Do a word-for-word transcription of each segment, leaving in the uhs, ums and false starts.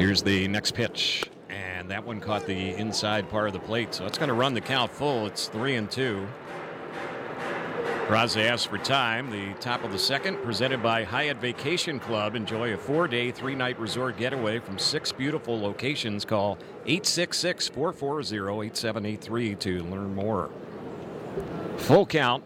Here's the next pitch, and that one caught the inside part of the plate, so it's going to run the count full. It's three and two. Peraza asks for time. The top of the second, presented by Hyatt Vacation Club. Enjoy a four-day, three-night resort getaway from six beautiful locations. Call eight six six, four four zero, eight seven eight three to learn more. Full count.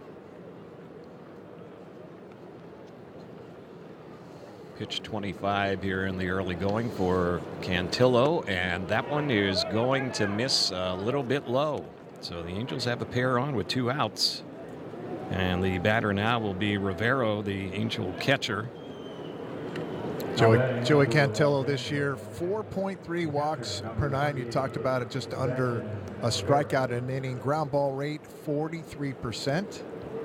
Pitch twenty-five here in the early going for Cantillo, and that one is going to miss a little bit low. So the Angels have a pair on with two outs. And the batter now will be Rivero, the Angel catcher. Joey, Joey Cantillo this year, four point three walks per nine. You talked about it, just under a strikeout an inning. Ground ball rate, forty-three percent.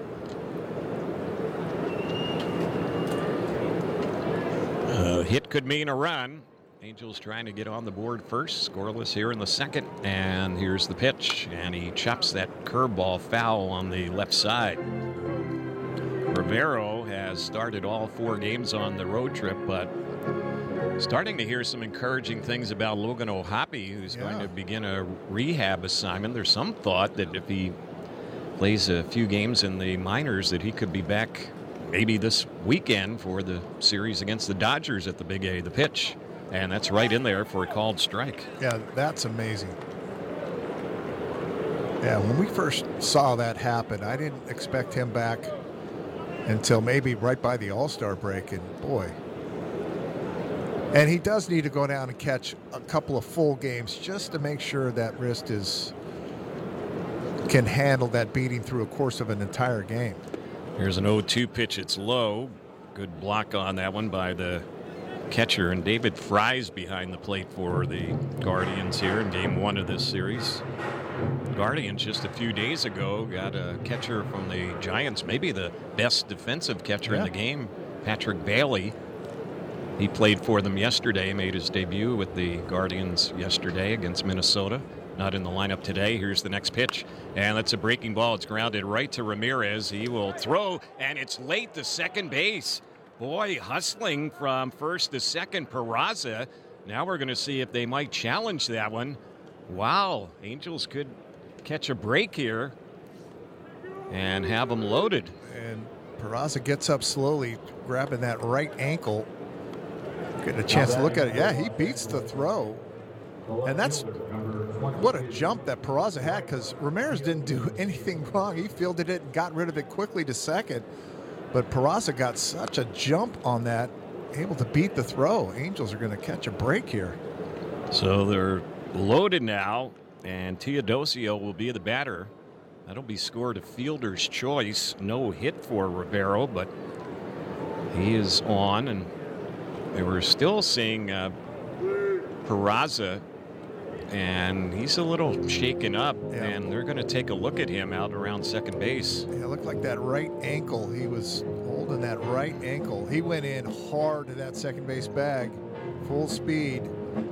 A hit could mean a run. Angels trying to get on the board first. Scoreless here in the second. And here's the pitch. And he chops that curveball foul on the left side. Rivero has started all four games on the road trip, but starting to hear some encouraging things about Logan O'Hoppe, who's yeah. going to begin a rehab assignment. There's some thought that if he plays a few games in the minors, that he could be back maybe this weekend for the series against the Dodgers at the Big A. The pitch. And that's right in there for a called strike. Yeah, that's amazing. Yeah, when we first saw that happen, I didn't expect him back until maybe right by the All-Star break. And boy, and he does need to go down and catch a couple of full games just to make sure that wrist is can handle that beating through a course of an entire game. Here's an oh two pitch. It's low. Good block on that one by the catcher, and David Fry's behind the plate for the Guardians here in game one of this series. Guardians just a few days ago got a catcher from the Giants, maybe the best defensive catcher yeah. in the game, Patrick Bailey. He played for them yesterday, made his debut with the Guardians yesterday against Minnesota. Not in the lineup today. Here's the next pitch, and that's a breaking ball. It's grounded right to Ramirez. He will throw, and it's late to second base. Boy, hustling from first to second, Peraza. Now we're going to see if they might challenge that one. Wow, Angels could catch a break here and have them loaded. And Peraza gets up slowly, grabbing that right ankle. Getting a chance to look at it. Yeah, he beats the throw. And that's what a jump that Peraza had, because Ramirez didn't do anything wrong. He fielded it and got rid of it quickly to second. But Peraza got such a jump on that, able to beat the throw. Angels are going to catch a break here. So they're loaded now, and Teodosio will be the batter. That'll be scored a fielder's choice. No hit for Rivero, but he is on, and they were still seeing uh, Peraza, and he's a little shaken up, yeah. and they're going to take a look at him out around second base. Yeah, it looked like that right ankle. He was holding that right ankle. He went in hard to that second base bag, full speed.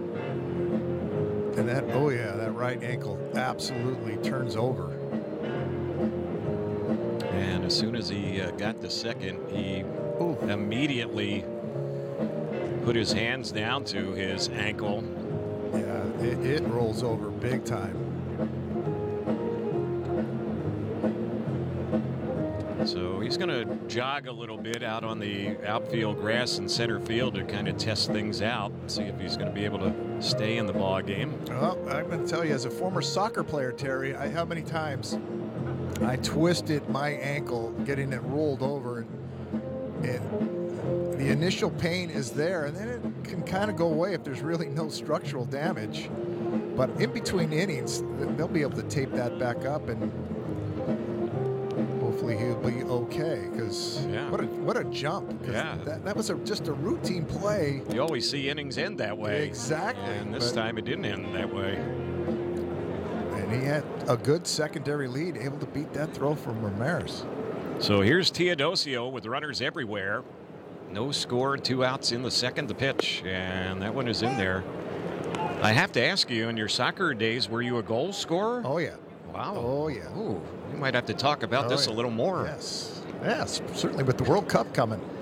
And that, oh yeah, that right ankle absolutely turns over. And as soon as he uh, got to second, he Ooh. immediately put his hands down to his ankle. Yeah, it, it rolls over big time. So he's going to jog a little bit out on the outfield grass in center field to kind of test things out, see if he's going to be able to stay in the ball game. Well, I'm going to tell you, as a former soccer player, Terry, I, how many times I twisted my ankle getting it rolled over, and, and the initial pain is there, and then it can kind of go away if there's really no structural damage. But in between innings, they'll be able to tape that back up, and hopefully he'll be okay, because yeah. what a what a jump. Yeah. That, that was a, just a routine play. You always see innings end that way. Exactly. And this time it didn't end that way. And he had a good secondary lead, able to beat that throw from Ramirez. So here's Teodosio with runners everywhere. No score, two outs in the second. The pitch, and that one is in there. I have to ask you, in your soccer days, were you a goal scorer? Oh, yeah. Wow. Oh, yeah. Ooh, we might have to talk about oh, this yeah. a little more. Yes. Yes, certainly with the World Cup coming.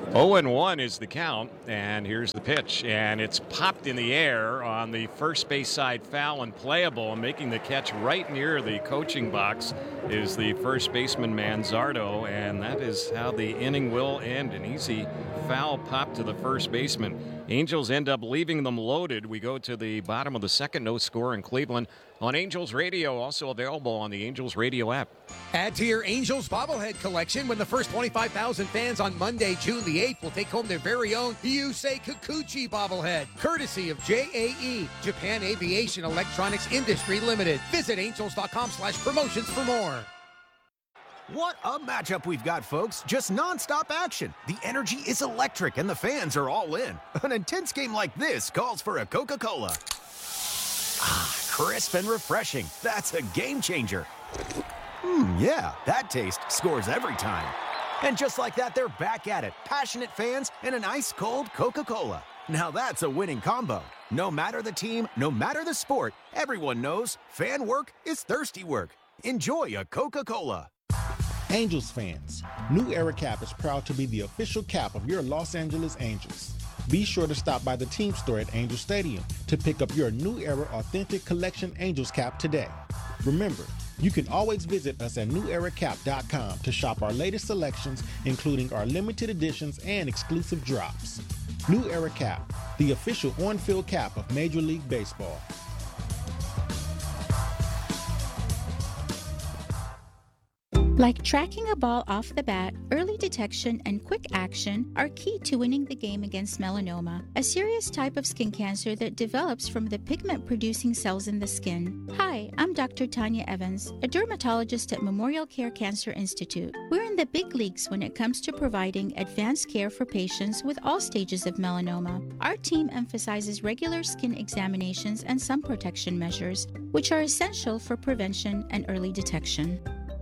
oh and one is the count, and here's the pitch, and it's popped in the air on the first base side, foul and playable, and making the catch right near the coaching box is the first baseman Manzardo, and that is how the inning will end. An easy foul pop to the first baseman. Angels end up leaving them loaded. We go to the bottom of the second, no score in Cleveland on Angels Radio, also available on the Angels Radio app. Add to your Angels bobblehead collection when the first twenty-five thousand fans on Monday, June the eighth will take home their very own Yusei Kikuchi bobblehead, courtesy of J A E, Japan Aviation Electronics Industry Limited. Visit angels.com slash promotions for more. What a matchup we've got, folks. Just nonstop action. The energy is electric and the fans are all in. An intense game like this calls for a Coca-Cola. Ah, crisp and refreshing. That's a game changer. Hmm, yeah, that taste scores every time. And just like that, they're back at it. Passionate fans and an ice-cold Coca-Cola. Now that's a winning combo. No matter the team, no matter the sport, everyone knows fan work is thirsty work. Enjoy a Coca-Cola. Angels fans, New Era Cap is proud to be the official cap of your Los Angeles Angels. Be sure to stop by the team store at Angel Stadium to pick up your New Era Authentic Collection Angels cap today. Remember, you can always visit us at new era cap dot com to shop our latest selections, including our limited editions and exclusive drops. New Era Cap, the official on-field cap of Major League Baseball. Like tracking a ball off the bat, early detection and quick action are key to winning the game against melanoma, a serious type of skin cancer that develops from the pigment-producing cells in the skin. Hi, I'm Doctor Tanya Evans, a dermatologist at Memorial Care Cancer Institute. We're in the big leagues when it comes to providing advanced care for patients with all stages of melanoma. Our team emphasizes regular skin examinations and sun protection measures, which are essential for prevention and early detection.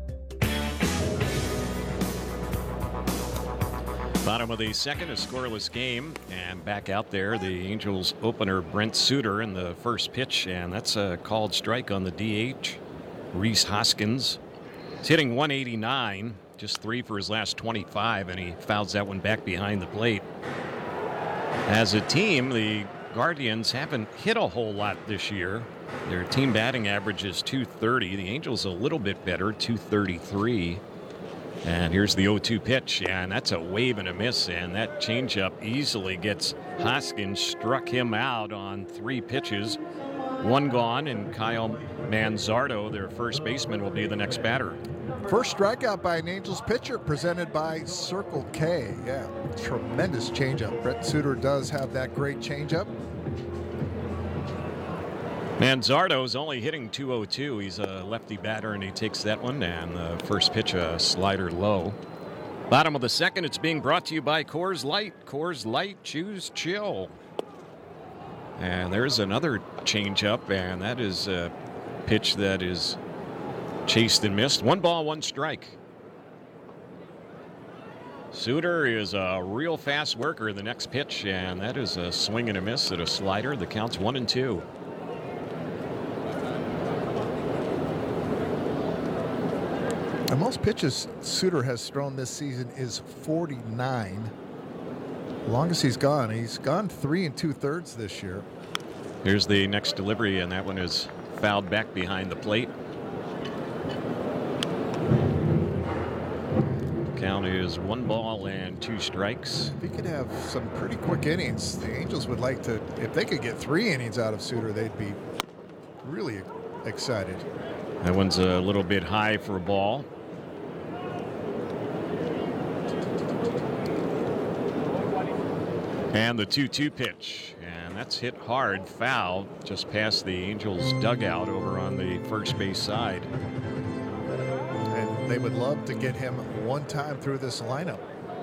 Bottom of the second, a scoreless game, and back out there, the Angels opener Brent Suter in the first pitch, and that's a called strike on the D H. Rhys Hoskins is hitting one eighty-nine, just three for his last twenty-five, and he fouls that one back behind the plate. As a team, the Guardians haven't hit a whole lot this year. Their team batting average is two thirty. The Angels a little bit better, two thirty-three. And here's the oh two pitch, and that's a wave and a miss, and that changeup easily gets Hoskins, struck him out on three pitches. One gone, and Kyle Manzardo, their first baseman, will be the next batter. First strikeout by an Angels pitcher presented by Circle K. Yeah, tremendous changeup. Brent Suter does have that great changeup. Manzardo's only hitting two oh two. He's a lefty batter, and he takes that one, and the first pitch, a slider low. Bottom of the second, it's being brought to you by Coors Light. Coors Light, choose chill. And there's another changeup, and that is a pitch that is chased and missed. One ball, one strike. Suter is a real fast worker in the next pitch, and that is a swing and a miss at a slider. The count's one and two. The most pitches Suter has thrown this season is forty-nine. Longest he's gone. He's gone three and two thirds this year. Here's the next delivery, and that one is fouled back behind the plate. Count is one ball and two strikes. If he could have some pretty quick innings, the Angels would like to, if they could get three innings out of Suter, they'd be really excited. That one's a little bit high for a ball. And the two two pitch, and that's hit hard, foul, just past the Angels' dugout over on the first base side. And they would love to get him one time through this lineup.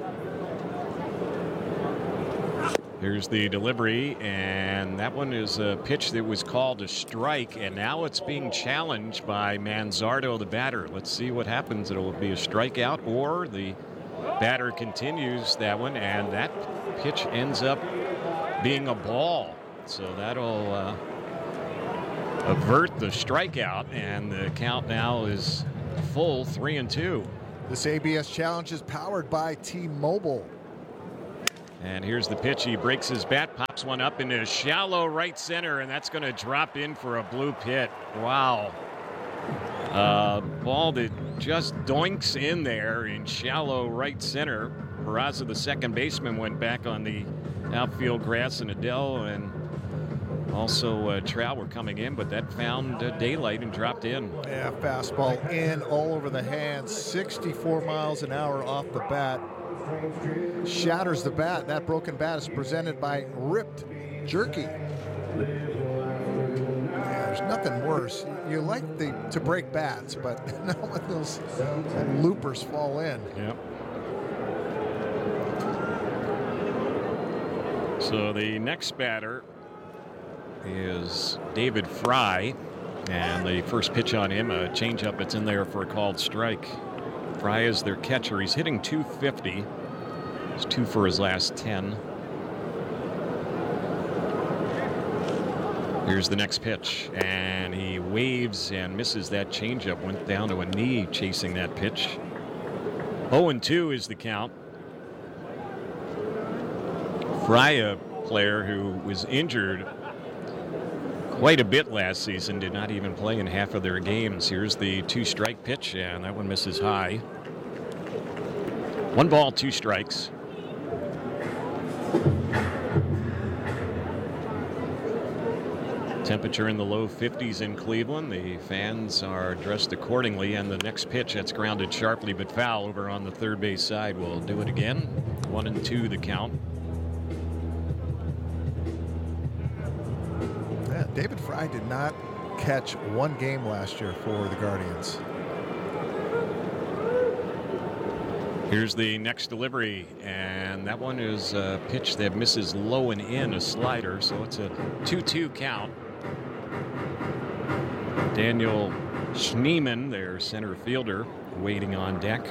Here's the delivery, and that one is a pitch that was called a strike, and now it's being challenged by Manzardo, the batter. Let's see what happens. It'll be a strikeout, or the batter continues that one, and that pitch ends up being a ball. So that'll uh, avert the strikeout, and the count now is full three and two. This A B S Challenge is powered by T-Mobile. And here's the pitch. He breaks his bat, pops one up into shallow right center, and that's going to drop in for a blue pit. Wow. Uh, ball that just doinks in there in shallow right center. Peraza, the second baseman, went back on the outfield grass, and Adele and also uh, Trout were coming in, but that found uh, daylight and dropped in. Yeah, fastball in all over the hands, sixty-four miles an hour off the bat. Shatters the bat. That broken bat is presented by Ripped Jerky. Yeah, there's nothing worse. You like the to break bats, but not when those loopers fall in. Yep. So the next batter is David Fry, and the first pitch on him, a changeup. It's in there for a called strike. Fry is their catcher. He's hitting two fifty. It's two for his last ten. Here's the next pitch, and he waves and misses that changeup. Went down to a knee chasing that pitch. oh and two is the count. Fry, a player who was injured quite a bit last season, did not even play in half of their games. Here's the two-strike pitch, and that one misses high. One ball, two strikes. Temperature in the low fifties in Cleveland. The fans are dressed accordingly, and the next pitch that's grounded sharply but foul over on the third base side will do it again. One and two the count. Yeah, David Fry did not catch one game last year for the Guardians. Here's the next delivery, and that one is a pitch that misses low and in, a slider, so it's a two two count. Daniel Schneemann, their center fielder, waiting on deck.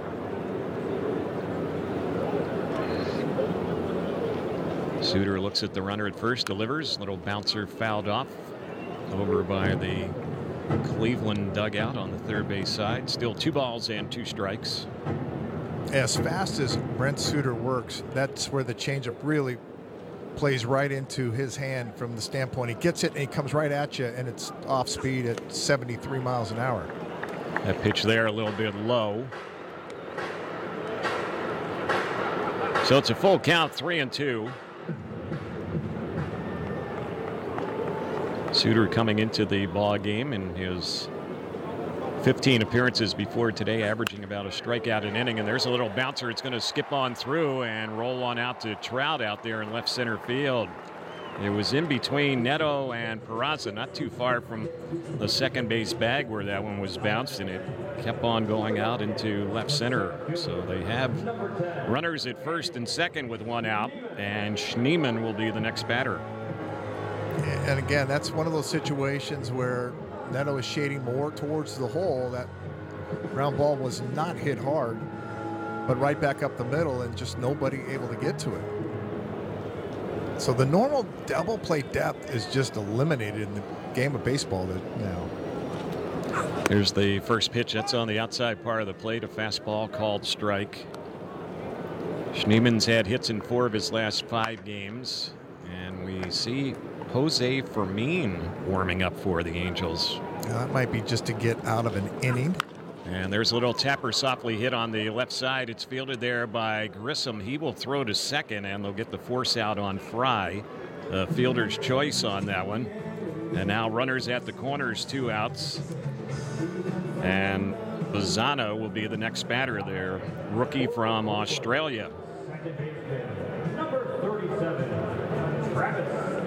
Suter looks at the runner at first, delivers. Little bouncer fouled off over by the Cleveland dugout on the third base side. Still two balls and two strikes. As fast as Brent Suter works, that's where the changeup really plays right into his hand from the standpoint. He gets it and he comes right at you, and it's off speed at seventy-three miles an hour. That pitch there a little bit low. So it's a full count, three and two. Suter coming into the ball game in his fifteen appearances before today, averaging about a strikeout an inning. And there's a little bouncer. It's going to skip on through and roll on out to Trout out there in left center field. It was in between Neto and Peraza, not too far from the second base bag where that one was bounced, and it kept on going out into left center. So they have runners at first and second with one out, and Schneemann will be the next batter. And again, that's one of those situations where Neto is shading more towards the hole. That ground ball was not hit hard, but right back up the middle, and just nobody able to get to it. So the normal double play depth is just eliminated in the game of baseball now. Here's the first pitch. That's on the outside part of the plate, a fastball called strike. Schneemann's had hits in four of his last five games, and we see Jose Fermin warming up for the Angels. Now that might be just to get out of an inning. And there's a little tapper softly hit on the left side. It's fielded there by Grissom. He will throw to second, and they'll get the force out on Fry. The fielder's choice on that one. And now runners at the corners, two outs. And Bazzana will be the next batter there, rookie from Australia. Number thirty-seven, Travis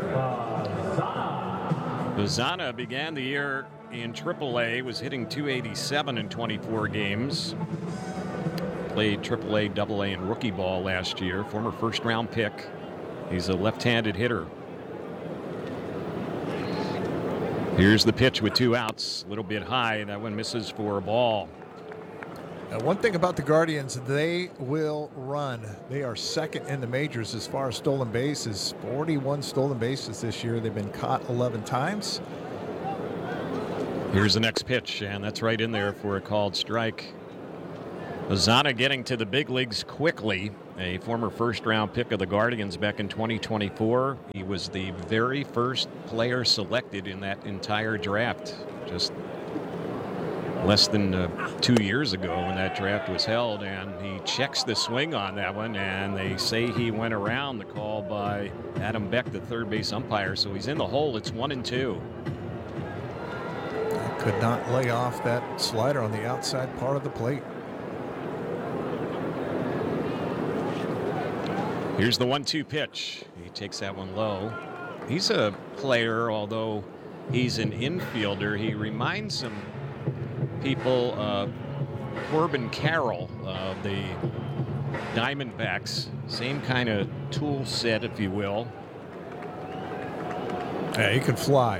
Bazzana. Bazzana began the year in triple A, was hitting two eighty-seven in twenty-four games. Played triple A, double A, and rookie ball last year. Former first-round pick. He's a left-handed hitter. Here's the pitch with two outs. A little bit high. That one misses for a ball. Now, one thing about the Guardians, they will run. They are second in the majors as far as stolen bases. forty-one stolen bases this year. They've been caught eleven times. Here's the next pitch, and that's right in there for a called strike. Lozada getting to the big leagues quickly. A former first-round pick of the Guardians back in twenty twenty-four. He was the very first player selected in that entire draft. Just less than uh, two years ago when that draft was held, and he checks the swing on that one, and they say he went around the call by Adam Beck, the third base umpire, so he's in the hole. It's one and two. Could not lay off that slider on the outside part of the plate. Here's the one two pitch. He takes that one low. He's a player, although he's an infielder. He reminds some people of Corbin Carroll of the Diamondbacks. Same kind of tool set, if you will. Yeah, he can fly.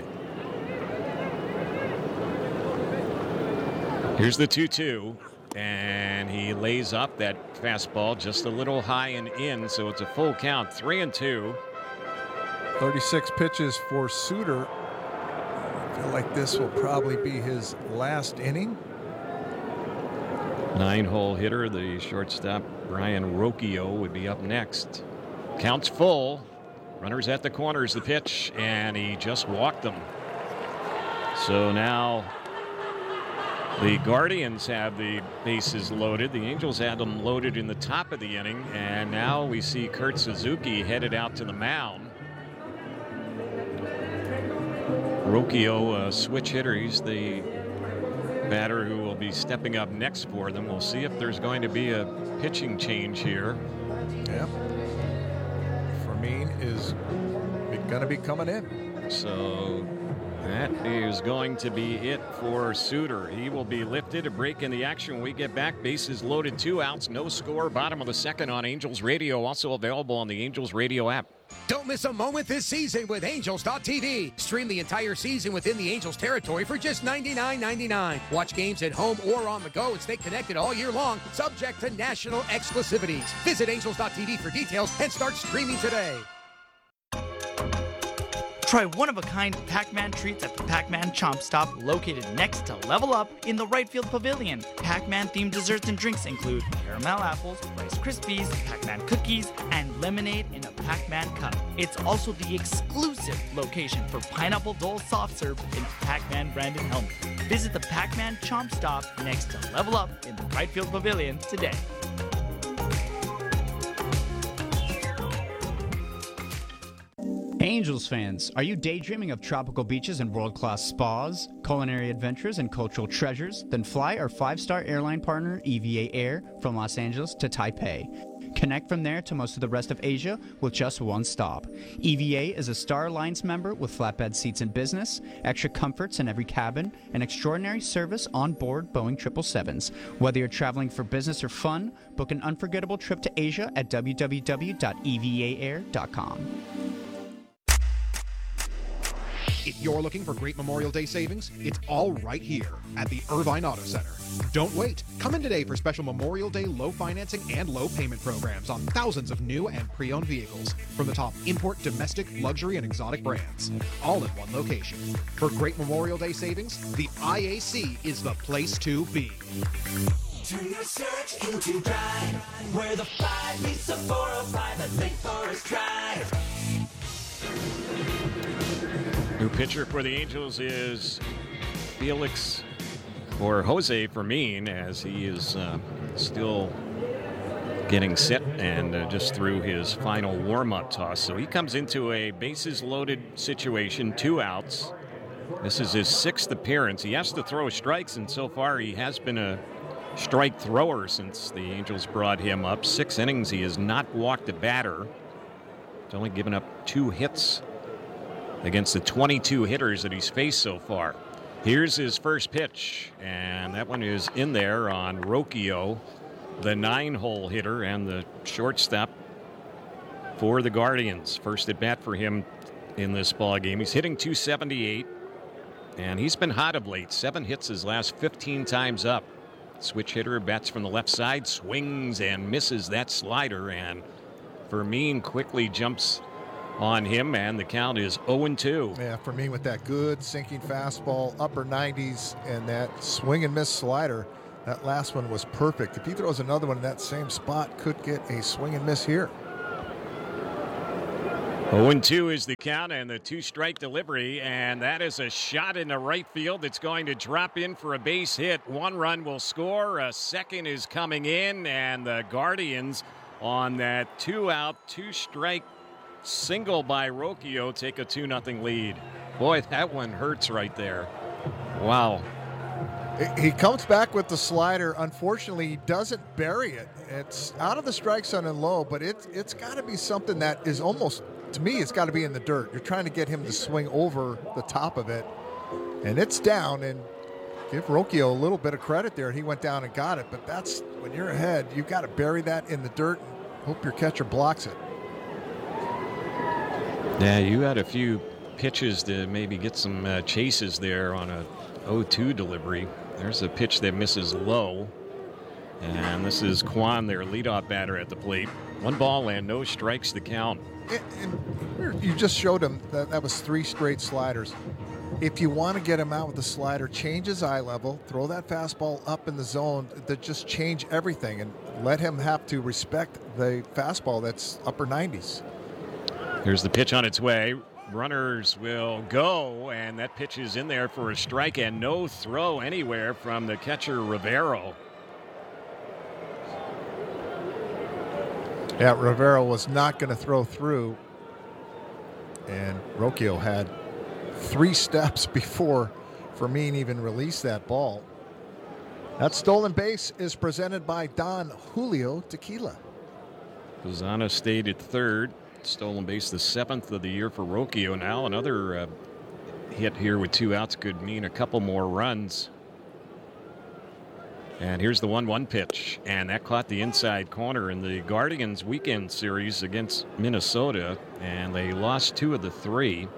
Here's the two two, and he lays up that fastball just a little high and in, so it's a full count, three and two. thirty-six pitches for Suter. I feel like this will probably be his last inning. Nine-hole hitter, the shortstop Brian Rocchio would be up next. Counts full. Runners at the corners, the pitch, and he just walked them. So now the Guardians have the bases loaded. The Angels had them loaded in the top of the inning, and now we see Kurt Suzuki headed out to the mound. Rocchio, a switch hitter, he's the batter who will be stepping up next for them. We'll see if there's going to be a pitching change here. Yeah. Fermin is going to be coming in. So that is going to be it for Suter. He will be lifted. A break in the action when we get back. Bases loaded, two outs, no score. Bottom of the second on Angels Radio. Also available on the Angels Radio app. Don't miss a moment this season with Angels dot T V. Stream the entire season within the Angels territory for just ninety-nine ninety-nine. Watch games at home or on the go and stay connected all year long, subject to national exclusivities. Visit Angels dot T V for details and start streaming today. Try one-of-a-kind Pac-Man treats at the Pac-Man Chomp Stop located next to Level Up in the right field pavilion. Pac-Man themed desserts and drinks include caramel apples, Rice Krispies, Pac-Man cookies, and lemonade in a Pac-Man cup. It's also the exclusive location for Pineapple Dole soft serve in a Pac-Man branded helmet. Visit the Pac-Man Chomp Stop next to Level Up in the right field pavilion today. Angels fans, are you daydreaming of tropical beaches and world-class spas, culinary adventures, and cultural treasures? Then fly our five-star airline partner E V A Air from Los Angeles to Taipei. Connect from there to most of the rest of Asia with just one stop. E V A is a Star Alliance member with flatbed seats in business, extra comforts in every cabin, and extraordinary service on board Boeing triple sevens. Whether you're traveling for business or fun, book an unforgettable trip to Asia at w w w dot e v a air dot com. If you're looking for great Memorial Day savings, it's all right here at the Irvine Auto Center. Don't wait. Come in today for special Memorial Day low financing and low payment programs on thousands of new and pre-owned vehicles from the top import, domestic, luxury, and exotic brands, all in one location. For great Memorial Day savings, the I A C is the place to be. Turn your search into drive, where the five meets the four oh five at Lake Forest Drive. New pitcher for the Angels is Felix, or Jose Fermin, as he is uh, still getting set and uh, just threw his final warm-up toss. So he comes into a bases-loaded situation, two outs. This is his sixth appearance. He has to throw strikes, and so far he has been a strike thrower since the Angels brought him up. Six innings, he has not walked a batter. He's only given up two hits against the twenty-two hitters that he's faced so far. Here's his first pitch, and that one is in there on Rocchio, the nine-hole hitter and the shortstop for the Guardians. First at bat for him in this ball game. He's hitting two seventy-eight, and he's been hot of late. Seven hits his last fifteen times up. Switch hitter, bats from the left side, swings and misses that slider, and Fermin quickly jumps on him, and the count is oh and two. Yeah, for me with that good sinking fastball, upper nineties, and that swing and miss slider, That last one was perfect. If he throws another one in that same spot, could get a swing and miss here. oh and two is the count and the two-strike delivery, and that is a shot into right field. It's going to drop in for a base hit. One run will score. A second is coming in, and the Guardians on that two-out, two-strike single by Rocchio take a two nothing lead. Boy, that one hurts right there. Wow. He comes back with the slider. Unfortunately, he doesn't bury it. It's out of the strike zone and low, but it's it's got to be something that is almost, to me, it's got to be in the dirt. You're trying to get him to swing over the top of it, and it's down. And give Rocchio a little bit of credit there. He went down and got it, but that's when you're ahead, you've got to bury that in the dirt and hope your catcher blocks it. Yeah, you had a few pitches to maybe get some uh, chases there on a oh two delivery. There's a pitch that misses low. And this is Kwan, their leadoff batter at the plate. One ball and no strikes to count. And, and you just showed him that that was three straight sliders. If you want to get him out with the slider, change his eye level, throw that fastball up in the zone, that just change everything and let him have to respect the fastball that's upper nineties. Here's the pitch on its way. Runners will go, and that pitch is in there for a strike and no throw anywhere from the catcher Rivero. Yeah, Rivero was not going to throw through, and Rocchio had three steps before Fermin even released that ball. That stolen base is presented by Don Julio Tequila. Lozano stayed at third. Stolen base, the seventh of the year for Rocchio. Now another uh, hit here with two outs could mean a couple more runs. And here's the one one pitch, and that caught the inside corner in the Guardians weekend series against Minnesota, and they lost two of the three.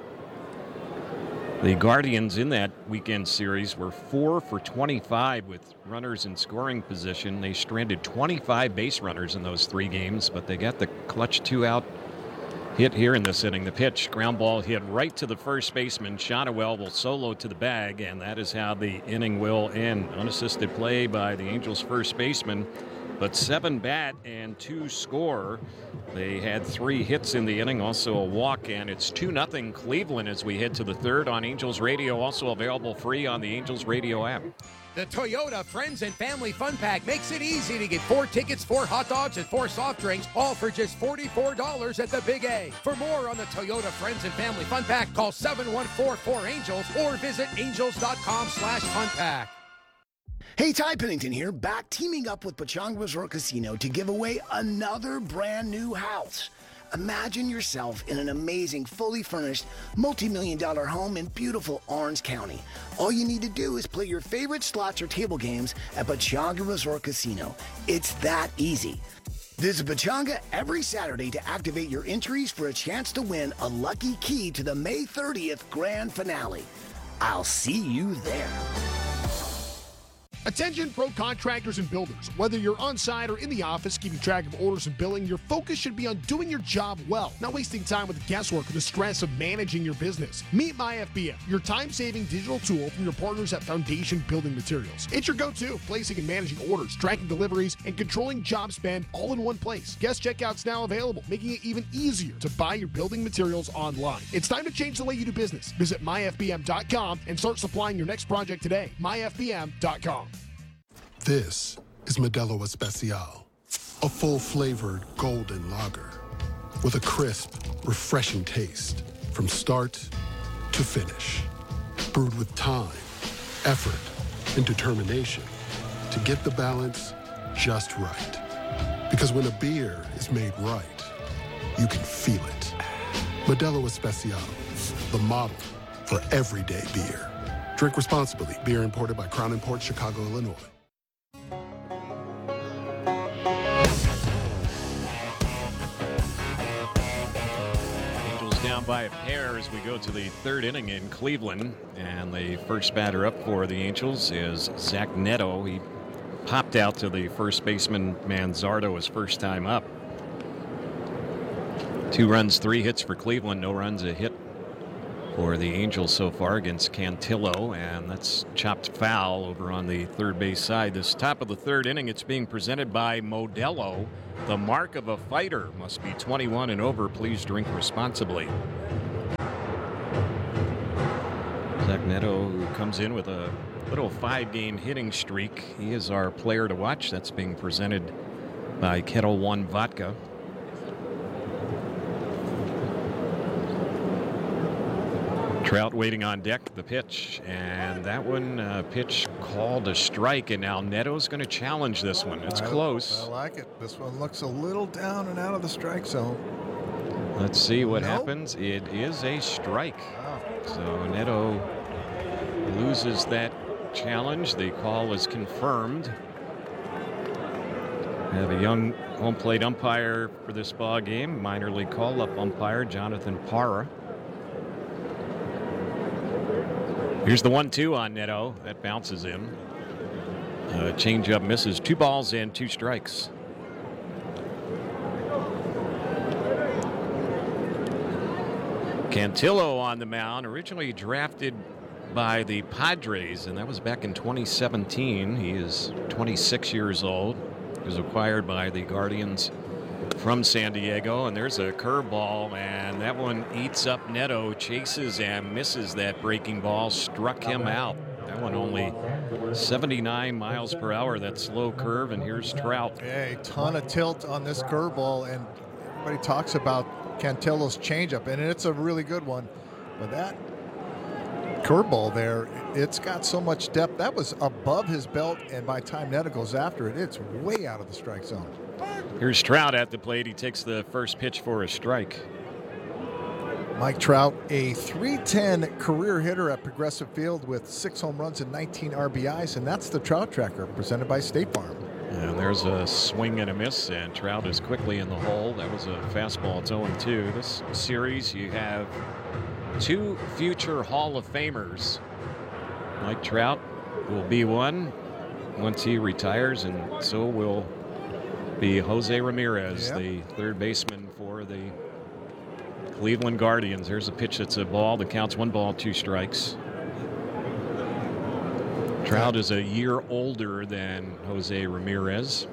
The Guardians in that weekend series were four for twenty-five with runners in scoring position. They stranded twenty-five base runners in those three games, but they got the clutch two-out hit here in this inning. The pitch, ground ball hit right to the first baseman. Shotwell will solo to the bag, and that is how the inning will end. Unassisted play by the Angels' first baseman, but seven bat and two score. They had three hits in the inning, also a walk, and it's two nothing Cleveland as we head to the third on Angels Radio, also available free on the Angels Radio app. The Toyota Friends and Family Fun Pack makes it easy to get four tickets, four hot dogs, and four soft drinks, all for just forty-four dollars at the Big A. For more on the Toyota Friends and Family Fun Pack, call seven one four four ANGELS or visit angels.com slash fun pack. Hey, Ty Pennington here, back teaming up with Pechanga Resort Casino to give away another brand new house. Imagine yourself in an amazing, fully furnished, multi-million dollar home in beautiful Orange County. All you need to do is play your favorite slots or table games at Pechanga Resort Casino. It's that easy. Visit Pechanga every Saturday to activate your entries for a chance to win a lucky key to the May thirtieth grand finale. I'll see you there. Attention pro contractors and builders. Whether you're on site or in the office keeping track of orders and billing, your focus should be on doing your job well, not wasting time with the guesswork or the stress of managing your business. Meet MyFBM, your time-saving digital tool from your partners at Foundation Building Materials. It's your go-to, placing and managing orders, tracking deliveries, and controlling job spend all in one place. Guest checkout's now available, making it even easier to buy your building materials online. It's time to change the way you do business. Visit my F B M dot com and start supplying your next project today. my F B M dot com. This is Modelo Especial, a full-flavored golden lager with a crisp, refreshing taste from start to finish. Brewed with time, effort, and determination to get the balance just right. Because when a beer is made right, you can feel it. Modelo Especial, the model for everyday beer. Drink responsibly. Beer imported by Crown Imports, Chicago, Illinois. Down by a pair as we go to the third inning in Cleveland, and the first batter up for the Angels is Zach Neto. He popped out to the first baseman Manzardo his first time up. Two runs, three hits for Cleveland, no runs, a hit for the Angels so far against Cantillo, and that's chopped foul over on the third base side. This top of the third inning, it's being presented by Modelo. The mark of a fighter must be twenty-one and over. Please drink responsibly. Zach Neto, who comes in with a little five-game hitting streak. He is our player to watch. That's being presented by Kettle One Vodka. Trout waiting on deck, the pitch, and that one uh, pitch called a strike, and now Neto's going to challenge this one. It's I, close. I like it. This one looks a little down and out of the strike zone. Let's see what nope. happens. It is a strike. Wow. So Neto loses that challenge. The call is confirmed. We have a young home plate umpire for this ball game, minor league call-up umpire Jonathan Parra. Here's the one two on Neto. That bounces in. Uh, changeup misses. Two balls and two strikes. Cantillo on the mound, originally drafted by the Padres, and that was back in twenty seventeen. He is twenty-six years old. He was acquired by the Guardians from San Diego, and there's a curveball, and that one eats up Neto, chases and misses that breaking ball, struck him out. That one only seventy-nine miles per hour, that slow curve, and here's Trout. Yeah, a ton of tilt on this curveball, and everybody talks about Cantillo's changeup, and it's a really good one, but that curveball there, it's got so much depth. That was above his belt, and by the time Neto goes after it, it's way out of the strike zone. Here's Trout at the plate. He takes the first pitch for a strike. Mike Trout, a three ten career hitter at Progressive Field with six home runs and nineteen R B Is, and that's the Trout Tracker presented by State Farm. And there's a swing and a miss, and Trout is quickly in the hole. That was a fastball. It's oh and two. This series, you have two future Hall of Famers. Mike Trout will be one once he retires, and so will be Jose Ramirez, yep. the third baseman for the Cleveland Guardians. There's a pitch that's a ball. The count's one ball, two strikes. Trout is a year older than Jose Ramirez.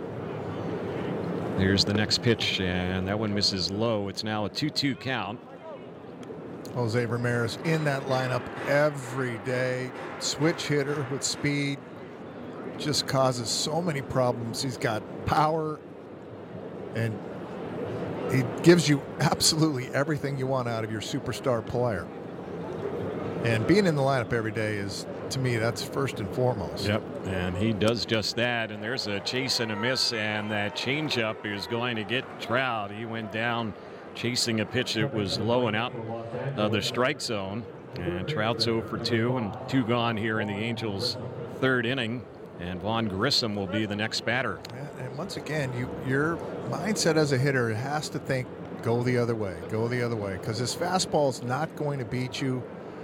Here's the next pitch, and that one misses low. It's now a two two count. Jose Ramirez in that lineup every day. Switch hitter with speed. Just causes so many problems. He's got power, and he gives you absolutely everything you want out of your superstar player. And being in the lineup every day is, to me, that's first and foremost. Yep, and he does just that. And there's a chase and a miss, and that changeup is going to get Trout. He went down chasing a pitch that was low and out of the strike zone. And Trout's oh for two, and two gone here in the Angels' third inning. And Vaughn Grissom will be the next batter. Yeah, and once again, you, your mindset as a hitter has to think, go the other way, go the other way, because his fastball is not going to beat you.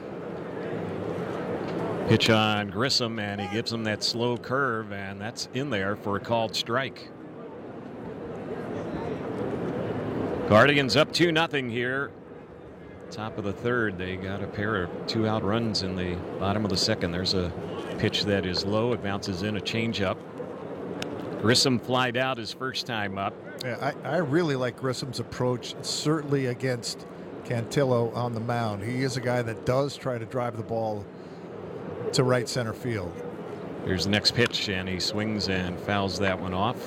Pitch on Grissom, and he gives him that slow curve, and that's in there for a called strike. Guardians up two nothing here. Top of the third, they got a pair of two-out runs in the bottom of the second. There's a pitch that is low. It bounces in, a changeup. Grissom flied out his first time up. Yeah, I, I really like Grissom's approach, certainly against Cantillo on the mound. He is a guy that does try to drive the ball to right center field. Here's the next pitch, and he swings and fouls that one off.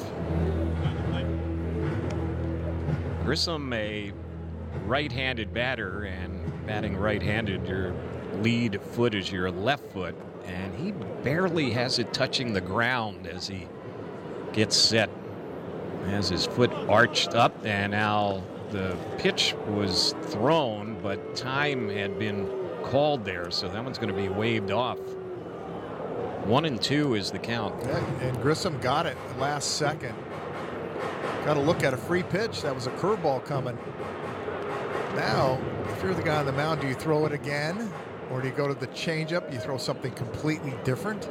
Grissom, a right-handed batter, and batting right-handed, your lead foot is your left foot, and he barely has it touching the ground as he gets set. Has his foot arched up, and now the pitch was thrown, but time had been called there, so that one's going to be waved off. One and two is the count. Yeah, and Grissom got it last second. Got to look at a free pitch. That was a curveball coming. Now, if you're the guy on the mound, do you throw it again? Or do you go to the changeup? You throw something completely different?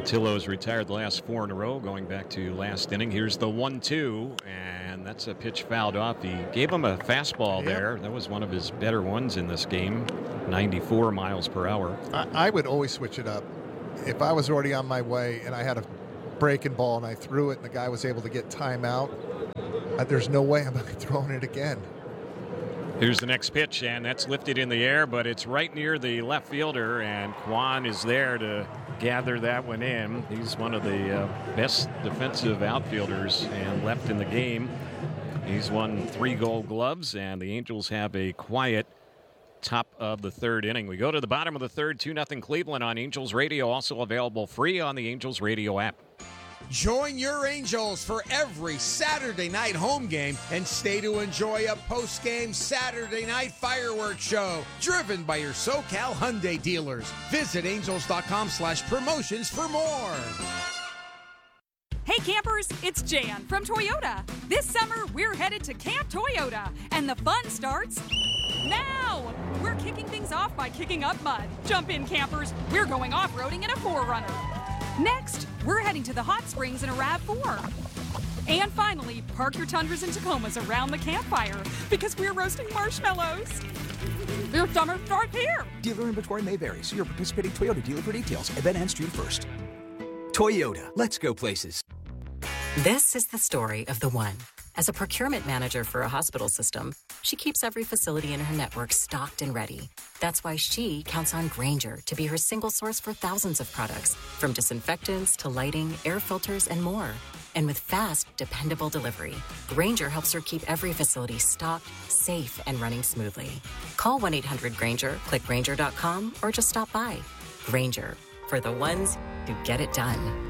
Portillo's retired the last four in a row, going back to last inning. Here's the one two, and that's a pitch fouled off. He gave him a fastball Yep. there. That was one of his better ones in this game, ninety-four miles per hour. I, I would always switch it up. If I was already on my way and I had a breaking ball and I threw it and the guy was able to get timeout, uh, there's no way I'm throwing it again. Here's the next pitch, and that's lifted in the air, but it's right near the left fielder, and Kwan is there to gather that one in. He's one of the uh, best defensive outfielders and left in the game. He's won three Gold Gloves, and the Angels have a quiet top of the third inning. We go to the bottom of the third, two nothing Cleveland on Angels Radio, also available free on the Angels Radio app. Join your Angels for every Saturday night home game and stay to enjoy a post-game Saturday night fireworks show driven by your SoCal Hyundai dealers. Visit angels.com slash promotions for more. Hey campers, it's Jan from Toyota. This summer, we're headed to Camp Toyota, and the fun starts now. We're kicking things off by kicking up mud. Jump in, campers. We're going off-roading in a four runner. Next, we're heading to the hot springs in a RAV four. And finally, park your Tundras and Tacomas around the campfire because we're roasting marshmallows. Your summer starts here. Dealer inventory may vary. See your participating Toyota dealer for details. Event ends June first. Toyota, let's go places. This is the story of the one. As a procurement manager for a hospital system, she keeps every facility in her network stocked and ready. That's why she counts on Grainger to be her single source for thousands of products, from disinfectants to lighting, air filters, and more. And with fast, dependable delivery, Grainger helps her keep every facility stocked, safe, and running smoothly. Call one eight hundred Grainger, click Grainger dot com, or just stop by. Grainger, for the ones who get it done.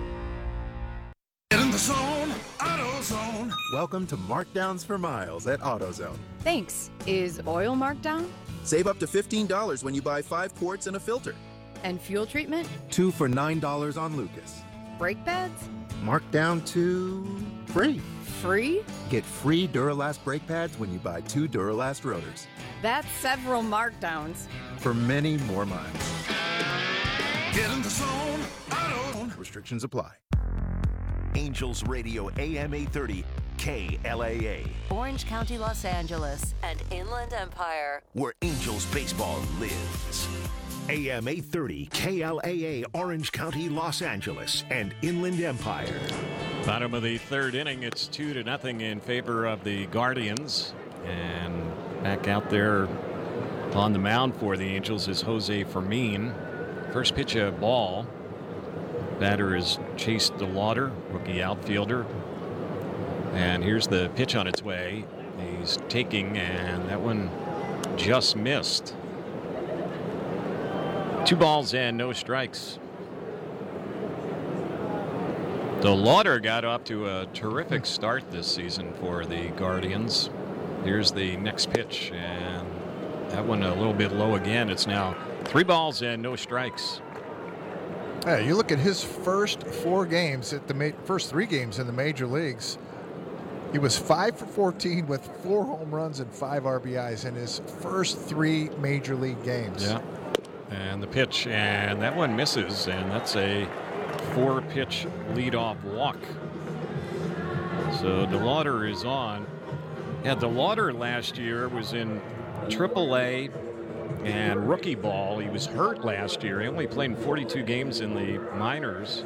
Get in the zone, AutoZone. Welcome to Markdowns for Miles at AutoZone. Thanks. Is oil marked down? Save up to fifteen dollars when you buy five quarts and a filter. And fuel treatment? Two for nine dollars on Lucas. Brake pads? Marked down to free. Free? Get free Duralast brake pads when you buy two Duralast rotors. That's several markdowns. For many more miles. Get in the zone, AutoZone. Restrictions apply. Angels Radio A M eight thirty, K L A A. Orange County, Los Angeles, and Inland Empire, where Angels baseball lives. A M eight thirty, K L A A, Orange County, Los Angeles, and Inland Empire. Bottom of the third inning, it's two to nothing in favor of the Guardians. And back out there on the mound for the Angels is Jose Fermin. First pitch, a ball. Batter is Chase DeLauder, rookie outfielder. And here's the pitch on its way. He's taking, and that one just missed. Two balls and no strikes. DeLauder got off to a terrific start this season for the Guardians. Here's the next pitch, and that one a little bit low again. It's now three balls and no strikes. Yeah, you look at his first four games at the ma- first three games in the major leagues. He was five for fourteen with four home runs and five R B Is in his first three major league games. Yeah, and the pitch, and that one misses, and that's a four-pitch leadoff walk. So DeLauder is on. Yeah, DeLauder last year was in triple A. And rookie ball, he was hurt last year. He only played in forty-two games in the minors.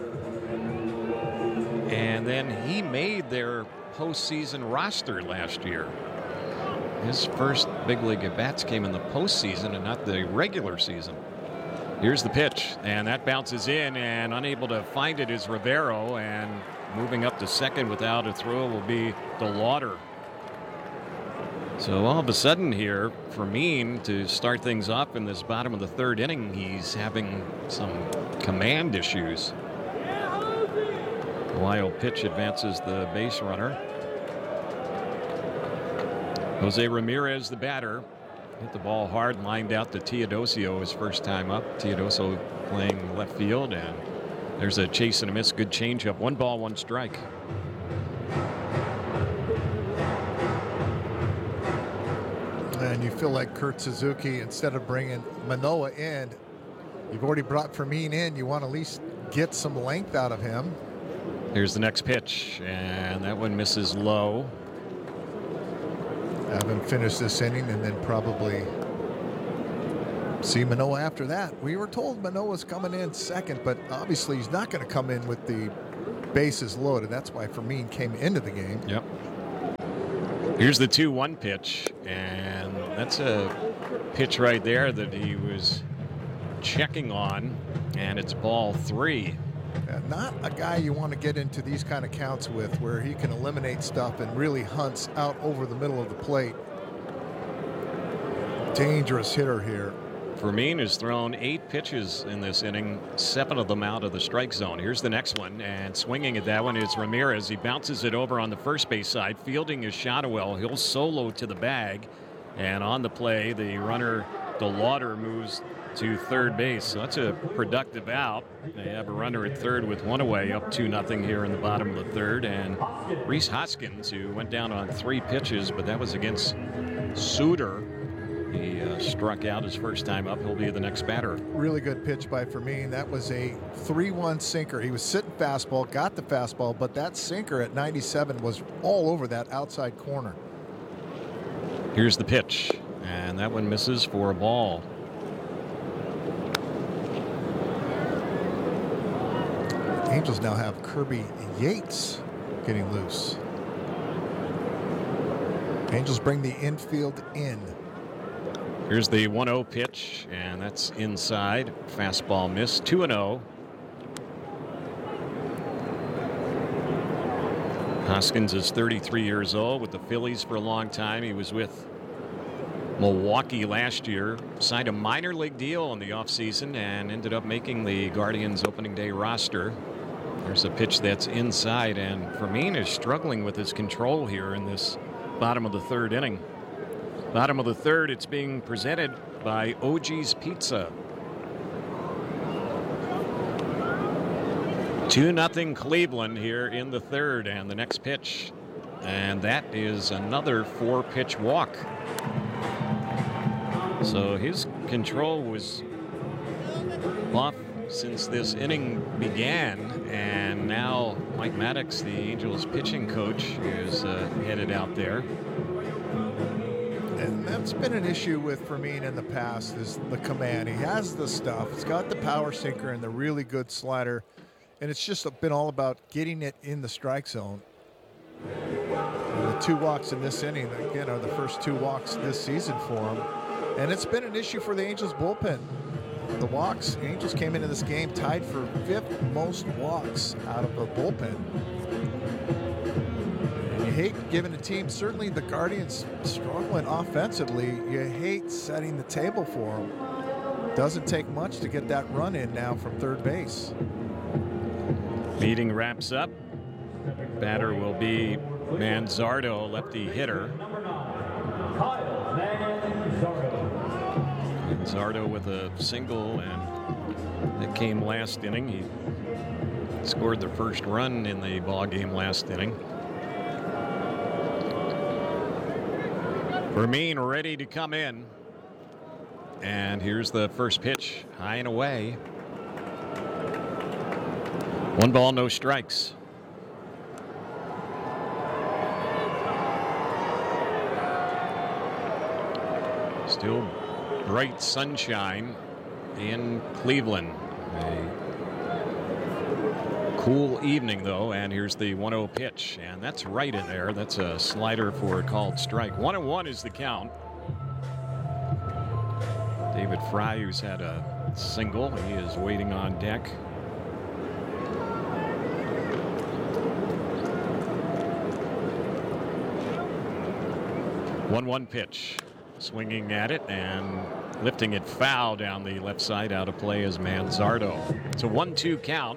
And then he made their postseason roster last year. His first big league at-bats came in the postseason and not the regular season. Here's the pitch, and that bounces in, and unable to find it is Rivero, and moving up to second without a throw will be DeLauder. So all of a sudden here, Fermin, to start things off in this bottom of the third inning, he's having some command issues. Wild pitch advances the base runner. Jose Ramirez, the batter, hit the ball hard, lined out to Teodosio his first time up. Teodosio playing left field, and there's a chase and a miss. Good changeup. One ball, one strike. And you feel like Kurt Suzuki, instead of bringing Manoah in, you've already brought Fermin in. You want to at least get some length out of him. Here's the next pitch, and that one misses low. Have him finish this inning and then probably see Manoah after that. We were told Manoah's coming in second, but obviously he's not going to come in with the bases loaded. That's why Fermin came into the game. Yep. Here's the two one pitch, and that's a pitch right there that he was checking on, and it's ball three. Uh, not a guy you want to get into these kind of counts with, where he can eliminate stuff and really hunts out over the middle of the plate. Dangerous hitter here. Fermin has thrown eight pitches in this inning, seven of them out of the strike zone. Here's the next one, and swinging at that one is Ramirez. He bounces it over on the first base side. Fielding is Shotwell. He'll solo to the bag, and on the play, the runner, DeLauder, moves to third base. So that's a productive out. They have a runner at third with one away, up two nothing here in the bottom of the third. And Rhys Hoskins, who went down on three pitches, but that was against Suter. He uh, struck out his first time up. He'll be the next batter. Really good pitch by Fermin. That was a three one sinker. He was sitting fastball, got the fastball, but that sinker at ninety-seven was all over that outside corner. Here's the pitch, and that one misses for a ball. Angels now have Kirby Yates getting loose. Angels bring the infield in. Here's the one oh pitch, and that's inside. Fastball missed. two and oh. Hoskins is thirty-three years old, with the Phillies for a long time. He was with Milwaukee last year, signed a minor league deal in the offseason, and ended up making the Guardians opening day roster. There's a pitch that's inside, and Fermin is struggling with his control here in this bottom of the third inning. Bottom of the third, it's being presented by O G's Pizza. two nothing Cleveland here in the third, and the next pitch. And that is another four-pitch walk. So his control was off since this inning began, and now Mike Maddox, the Angels pitching coach, is uh, headed out there. And that's been an issue with Fermin in the past, is the command. He has the stuff. He's got the power sinker and the really good slider. And it's just been all about getting it in the strike zone. And the two walks in this inning, again, are the first two walks this season for him. And it's been an issue for the Angels bullpen. The walks, Angels came into this game tied for fifth most walks out of the bullpen. You hate giving a team, certainly the Guardians struggling offensively, you hate setting the table for them. Doesn't take much to get that run in now from third base. Meeting wraps up. Batter will be Manzardo, lefty hitter. Manzardo with a single, and that came last inning. He scored the first run in the ball game last inning. Fermin ready to come in. And here's the first pitch, high and away. One ball, no strikes. Still bright sunshine in Cleveland. A cool evening, though, and here's the one oh pitch, and that's right in there. That's a slider for a called strike. One and one is the count. David Fry, who's had a single, he is waiting on deck. one one pitch. Swinging at it and lifting it foul down the left side. Out of play is Manzardo. It's a one two count.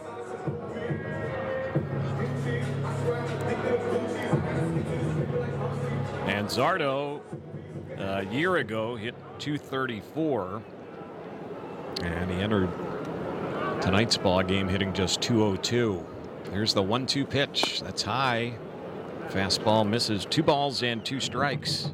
Manzardo a year ago hit two thirty-four, and he entered tonight's ball game hitting just two oh two. Here's the one two pitch. That's high. Fastball misses. Two balls and two strikes.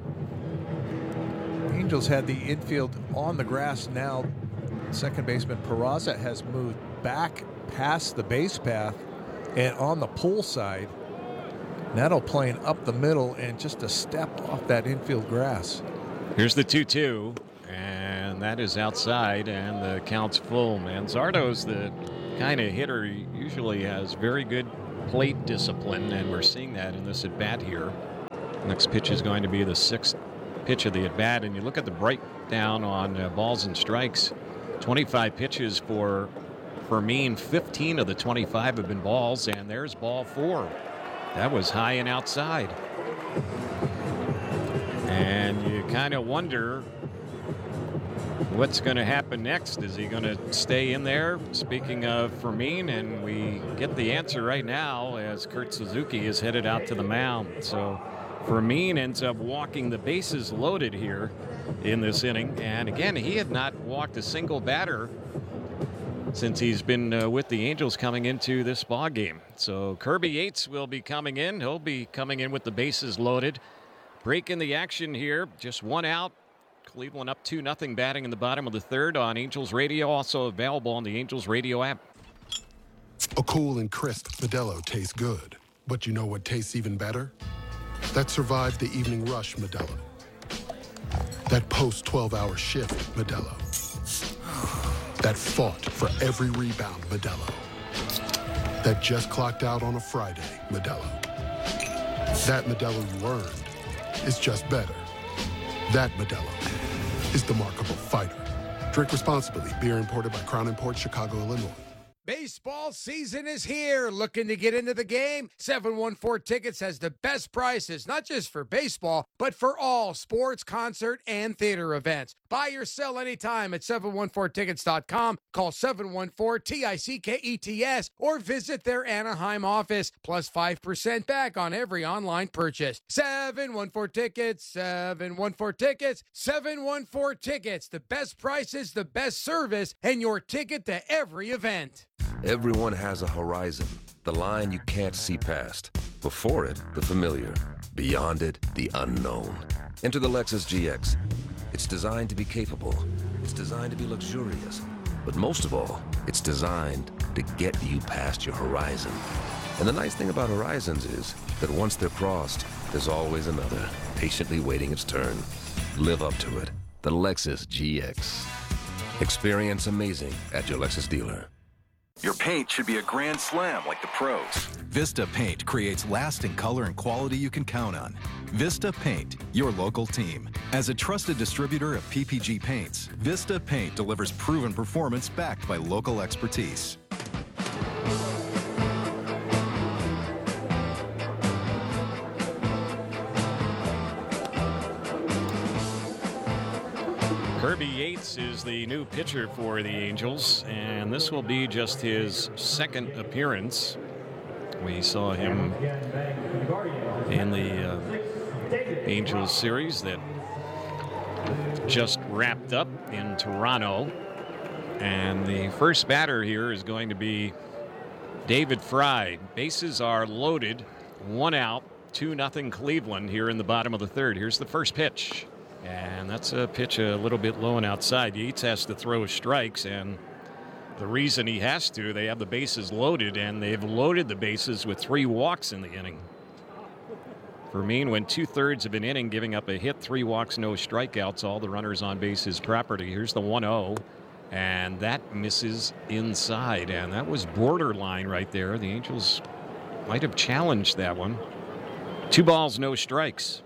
Angels had the infield on the grass now. Second baseman Peraza has moved back past the base path and on the pull side. Neto playing up the middle and just a step off that infield grass. Here's the two two, and that is outside, and the count's full. Manzardo's the kind of hitter he usually has very good plate discipline, and we're seeing that in this at-bat here. Next pitch is going to be the sixth pitch of the at-bat, and you look at the breakdown on uh, balls and strikes. twenty-five pitches for Fermin, fifteen of the twenty-five have been balls, and there's ball four. That was high and outside. And you kind of wonder what's going to happen next. Is he going to stay in there? Speaking of Fermin, and we get the answer right now as Kurt Suzuki is headed out to the mound. So Fermin ends up walking the bases loaded here in this inning. And again, he had not walked a single batter since he's been uh, with the Angels coming into this ball game. So Kirby Yates will be coming in. He'll be coming in with the bases loaded. Break in the action here. Just one out. Cleveland up two nothing, batting in the bottom of the third on Angels Radio. Also available on the Angels Radio app. A cool and crisp Modelo tastes good. But you know what tastes even better? That survived the evening rush Modelo. That post twelve hour shift Modelo. That fought for every rebound Modelo. That just clocked out on a Friday Modelo. That Modelo you earned is just better. That Modelo is the markable fighter. Drink responsibly. Beer imported by Crown Imports, Chicago, Illinois. Baseball season is here. Looking to get into the game? seven one four Tickets has the best prices, not just for baseball, but for all sports, concert, and theater events. Buy or sell anytime at seven one four tickets dot com. Call seven one four T I C K E T S or visit their Anaheim office. Plus five percent back on every online purchase. seven one four Tickets, seven one four Tickets, seven one four Tickets. The best prices, the best service, and your ticket to every event. Everyone has a horizon, the line you can't see past. Before it, the familiar. Beyond it, the unknown. Enter the Lexus G X. It's designed to be capable. It's designed to be luxurious. But most of all, it's designed to get you past your horizon. And the nice thing about horizons is that once they're crossed, there's always another, patiently waiting its turn. Live up to it. The Lexus G X. Experience amazing at your Lexus dealer. Your paint should be a grand slam like the pros. Vista Paint creates lasting color and quality you can count on. Vista Paint, your local team. As a trusted distributor of P P G paints, Vista Paint delivers proven performance backed by local expertise. Kirby Yates is the new pitcher for the Angels, and this will be just his second appearance. We saw him in the uh, Angels series that just wrapped up in Toronto. And the first batter here is going to be David Fry. Bases are loaded, one out, two nothing Cleveland here in the bottom of the third. Here's the first pitch. And that's a pitch a little bit low and outside. Yates has to throw strikes, and the reason he has to, they have the bases loaded, and they've loaded the bases with three walks in the inning. Fermin went two-thirds of an inning, giving up a hit, three walks, no strikeouts, all the runners on base his property. Here's the one oh, and that misses inside, and that was borderline right there. The Angels might have challenged that one. Two balls, no strikes.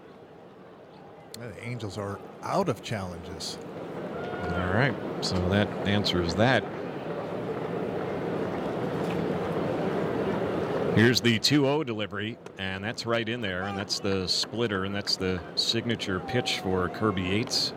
The Angels are out of challenges. All right, so that answers that. Here's the two oh delivery, and that's right in there, and that's the splitter, and that's the signature pitch for Kirby Yates.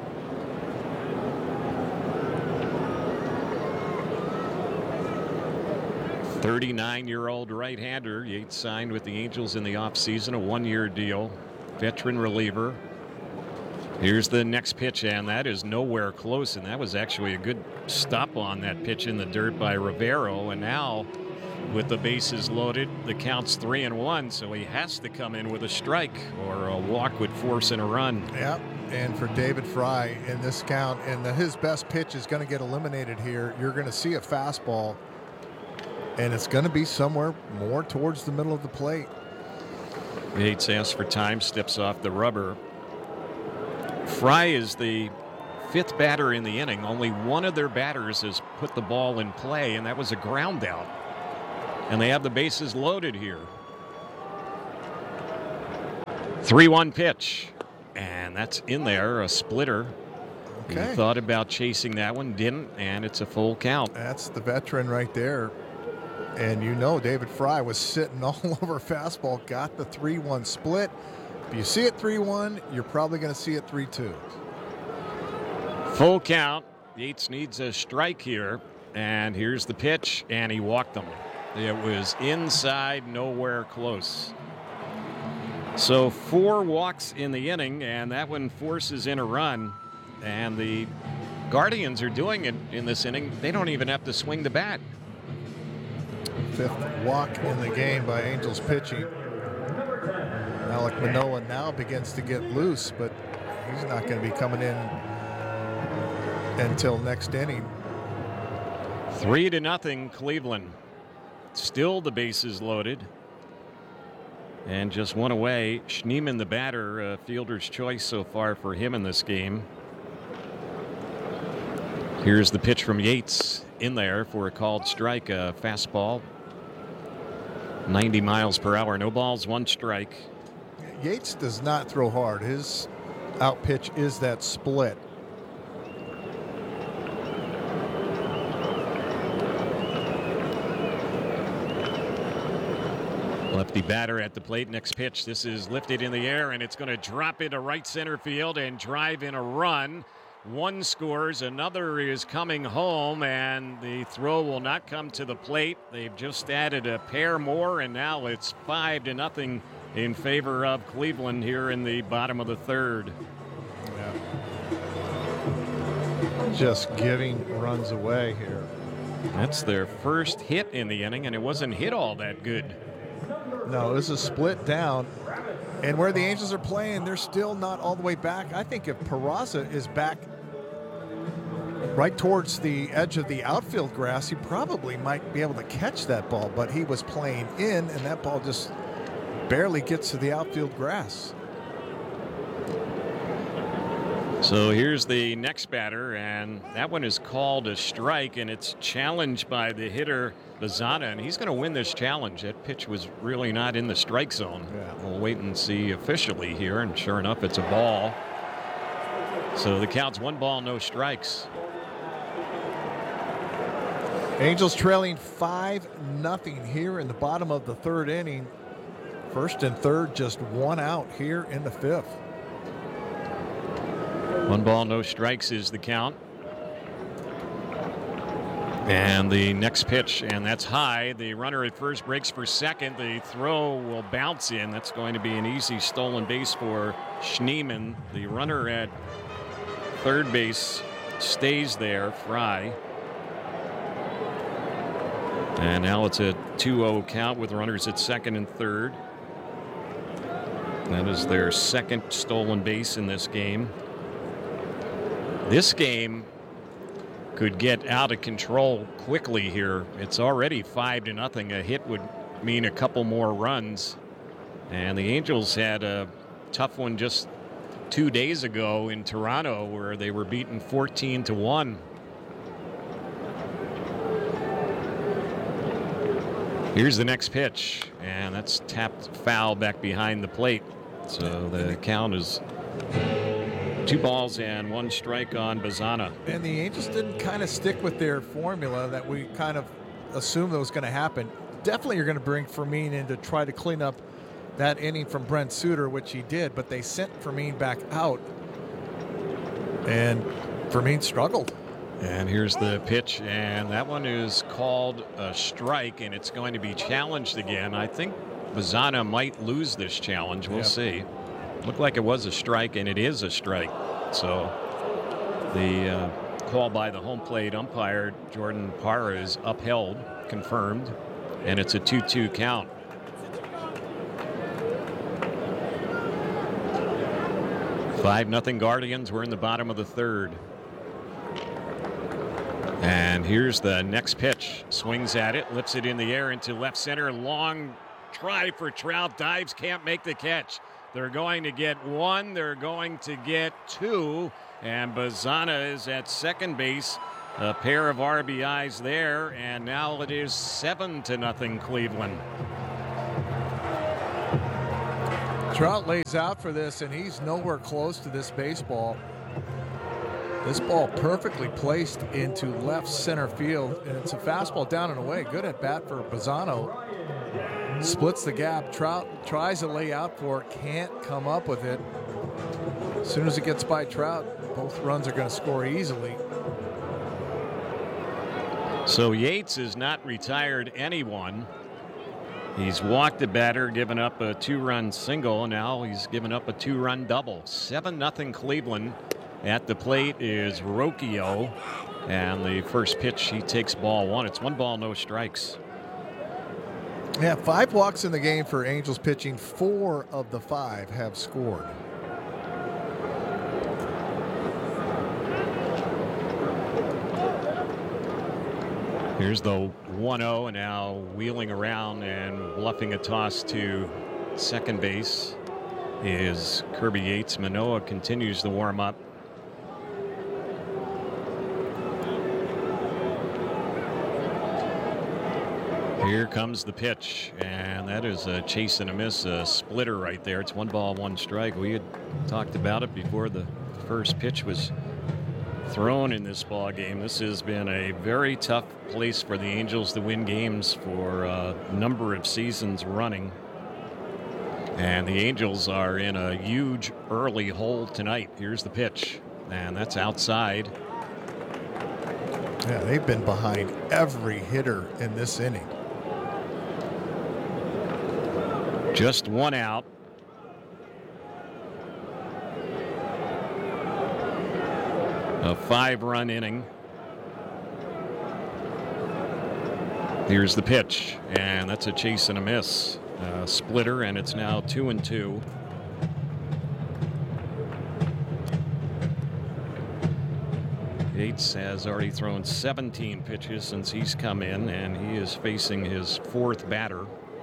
thirty-nine-year-old right-hander. Yates signed with the Angels in the offseason, a one-year deal. Veteran reliever. Here's the next pitch, and that is nowhere close, and that was actually a good stop on that pitch in the dirt by Rivero. And now, with the bases loaded, the count's three and one, so he has to come in with a strike, or a walk would force in a run. Yeah, And for David Fry in this count, and the, his best pitch is going to get eliminated here. You're going to see a fastball, and it's going to be somewhere more towards the middle of the plate. Yates asks for time, steps off the rubber. Fry is the fifth batter in the inning. Only one of their batters has put the ball in play, and that was a ground out. And they have the bases loaded here. three one pitch. And that's in there, a splitter. Okay. He thought about chasing that one, didn't, and it's a full count. That's the veteran right there. And you know David Fry was sitting all over fastball, got the three one split. If you see it three one, you're probably going to see it three two. Full count. Yates needs a strike here. And here's the pitch, and he walked them. It was inside, nowhere close. So four walks in the inning, and that one forces in a run. And the Guardians are doing it in this inning. They don't even have to swing the bat. Fifth walk in the game by Angels pitching. Alek Manoah now begins to get loose, but he's not going to be coming in until next inning. Three to nothing, Cleveland. Still the bases loaded. And just one away. Schneemann, the batter, uh, fielder's choice so far for him in this game. Here's the pitch from Yates in there for a called strike, a fastball. ninety miles per hour, no balls, one strike. Yates does not throw hard. His out pitch is that split. Lefty batter at the plate. Next pitch. This is lifted in the air, and it's going to drop into right center field and drive in a run. One scores, another is coming home, and the throw will not come to the plate. They've just added a pair more, and now it's five to nothing in favor of Cleveland here in the bottom of the third. Yeah. Just giving runs away here. That's their first hit in the inning, and it wasn't hit all that good. No, this is split down. And where the Angels are playing, they're still not all the way back. I think if Peraza is back right towards the edge of the outfield grass, he probably might be able to catch that ball. But he was playing in, and that ball just barely gets to the outfield grass. So here's the next batter, and that one is called a strike, and it's challenged by the hitter Bazana, and he's going to win this challenge. That pitch was really not in the strike zone. Yeah. We'll wait and see officially here, and sure enough, it's a ball. So the count's one ball, no strikes. Angels trailing five nothing here in the bottom of the third inning. First and third, just one out here in the fifth. One ball, no strikes is the count. And the next pitch, and that's high. The runner at first breaks for second. The throw will bounce in. That's going to be an easy stolen base for Schneemann. The runner at third base stays there, Fry. And now it's a two oh count with runners at second and third. That is their second stolen base in this game. This game could get out of control quickly here. It's already five to nothing. A hit would mean a couple more runs. And the Angels had a tough one just two days ago in Toronto where they were beaten fourteen to one. Here's the next pitch, and that's tapped foul back behind the plate. So the count is two balls and one strike on Bazana. And the Angels didn't kind of stick with their formula that we kind of assumed that was going to happen. Definitely you're going to bring Fermin in to try to clean up that inning from Brent Suter, which he did, but they sent Fermin back out, and Fermin struggled. And here's the pitch, and that one is called a strike, and it's going to be challenged again. I think Bazana might lose this challenge. We'll Yep. see. Looked like it was a strike, and it is a strike. So the uh, call by the home plate umpire, Jordan Parra, is upheld, confirmed, and it's a two two count. five nothing Guardians. We're in the bottom of the third. And here's the next pitch. Swings at it, lifts it in the air into left center. Long try for Trout. Dives, can't make the catch. They're going to get one. They're going to get two. And Bazana is at second base. A pair of R B Is there. And now it is seven to nothing Cleveland. Trout lays out for this, and he's nowhere close to this baseball. This ball perfectly placed into left center field, and it's a fastball down and away. Good at bat for Bazzano. Splits the gap. Trout tries to lay out for it, can't come up with it. As soon as it gets by Trout, both runs are going to score easily. So Yates has not retired anyone. He's walked the batter, given up a two-run single, and now he's given up a two-run double. seven nothing Cleveland. At the plate is Rocchio, and the first pitch, he takes ball one. It's one ball, no strikes. Yeah, five walks in the game for Angels pitching. Four of the five have scored. Here's the one oh, and now wheeling around and bluffing a toss to second base is Kirby Yates. Manoah continues to warm up. Here comes the pitch, and that is a chase and a miss, a splitter right there. It's one ball, one strike. We had talked about it before the first pitch was thrown in this ball game. This has been a very tough place for the Angels to win games for a number of seasons running. And the Angels are in a huge early hole tonight. Here's the pitch, and that's outside. Yeah, they've been behind every hitter in this inning. Just one out. A five-run inning. Here's the pitch, and that's a chase and a miss. A splitter, and it's now two and two. Yates has already thrown seventeen pitches since he's come in, and he is facing his fourth batter.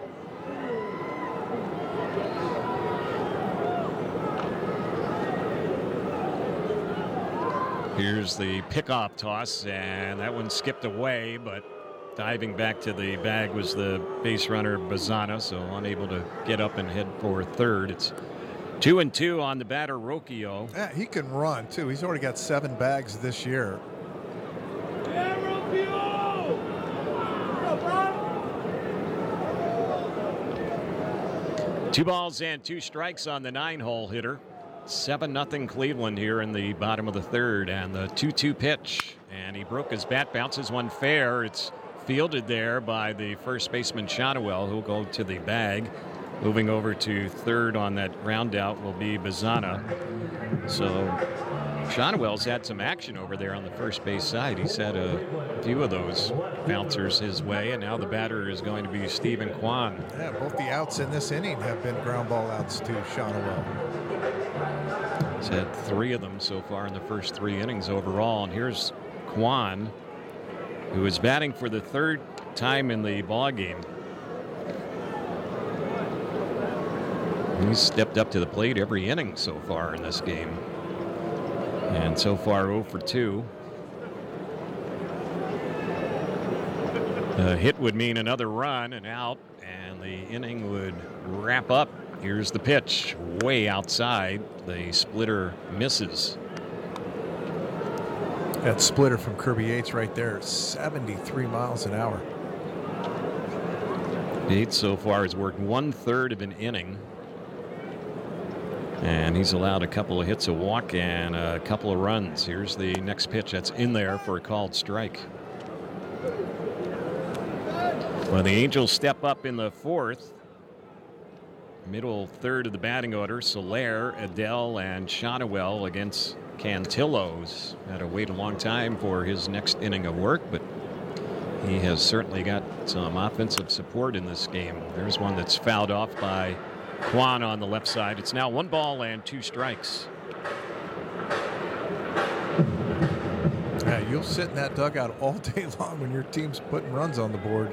Here's the pickoff toss, and that one skipped away, but diving back to the bag was the base runner Bazzana, so unable to get up and head for third. It's two and two on the batter Rocchio. Yeah, he can run too. He's already got seven bags this year. Two balls and two strikes on the nine-hole hitter. seven nothing Cleveland here in the bottom of the third, and the two two pitch, and he broke his bat, bounces one fair. It's fielded there by the first baseman Shotwell, who'll go to the bag. Moving over to third on that ground out will be Bazzana. So Shotwell's had some action over there on the first base side. He's had a few of those bouncers his way, and now the batter is going to be Stephen Kwan. Yeah, both the outs in this inning have been ground ball outs to Shotwell. He's had three of them so far in the first three innings overall. And here's Kwan, who is batting for the third time in the ball game. He's stepped up to the plate every inning so far in this game. And so far oh for two. A hit would mean another run and out, and the inning would wrap up. Here's the pitch, way outside. The splitter misses. That splitter from Kirby Yates right there, seventy-three miles an hour. Yates so far has worked one third of an inning. And he's allowed a couple of hits, a walk, and a couple of runs. Here's the next pitch that's in there for a called strike. Well, the Angels step up in the fourth. Middle third of the batting order, Soler, Adele, and Shotwell against Cantillo's. Had to wait a long time for his next inning of work, but he has certainly got some offensive support in this game. There's one that's fouled off by Kwan on the left side. It's now one ball and two strikes. Yeah, you'll sit in that dugout all day long when your team's putting runs on the board.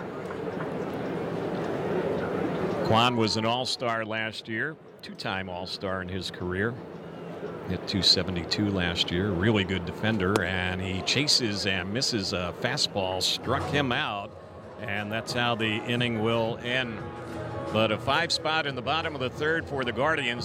Kwan was an all-star last year, two-time all-star in his career. Hit two seventy-two last year. Really good defender, and he chases and misses a fastball, struck him out, and that's how the inning will end. But a five spot in the bottom of the third for the Guardians.